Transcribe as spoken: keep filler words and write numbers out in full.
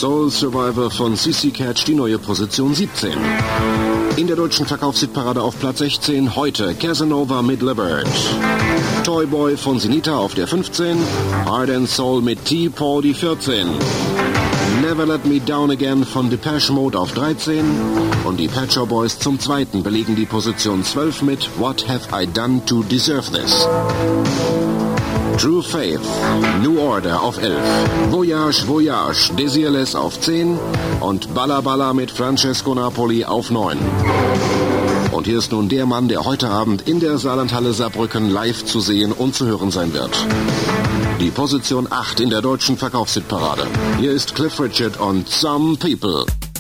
Soul Survivor von C C Catch die neue Position siebzehn. In der deutschen Verkaufshitparade auf Platz sechzehn heute Casanova mit Libert. Toy Boy von Sinita auf der fünfzehn. Heart and Soul mit T-Paul die vierzehn. Never Let Me Down Again von Depeche Mode auf dreizehn. Und die Pet Shop Boys zum zweiten belegen die Position zwölf mit What Have I Done to Deserve This? True Faith, New Order auf elf, Voyage, Voyage, Desireless auf zehn und Balla Balla mit Francesco Napoli auf neun. Und hier ist nun der Mann, der heute Abend in der Saarlandhalle Saarbrücken live zu sehen und zu hören sein wird. Die Position acht in der deutschen Verkaufshitparade. Hier ist Cliff Richard und Some People.